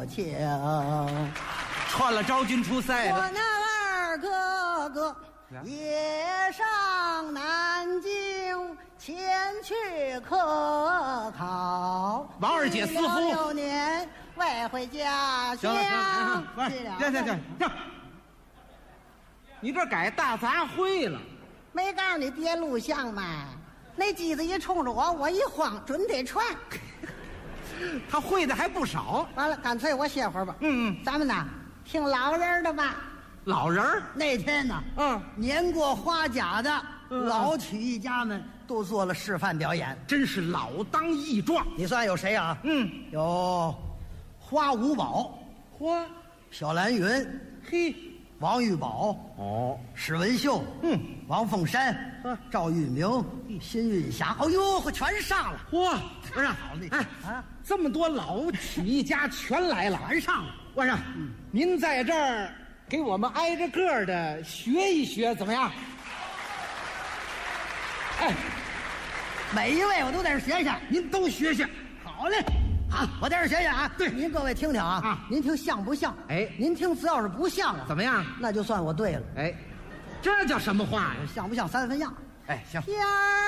情。 串了昭君出塞我的。 那二哥哥也上南京前去科考， 王二姐私夫 6年未回家乡。 行，你这改大杂烩了。 没告诉你爹录像吗？那机子一冲着我，我一慌，准得传。 他会的还不少。 完了，干脆我歇会儿吧。 嗯， 咱们呢，听老人的吧。 老人儿， 那天呢，年过花甲的老曲艺家们都做了示范表演， 真是老当益壮。 你算有谁啊？有花五宝、 嚯， 小蓝云、 嘿， 王玉宝、史文秀、王凤山、赵玉明、辛韵霞，哎呦，全上了！ 嚯， 不是好那这么多老曲艺家全来了， 全上了。 我说，您在这儿给我们挨着个的学一学，怎么样？哎， 每一位我都在这学学， 您都学学。 好嘞。好，我在这学学啊。 对， 您各位听听啊，您听像不像？ 哎， 您听只要是不像啊， 怎么样？ 那就算我对了。 哎，这叫什么话呀？ 像不像3分样？ 哎，行。 天儿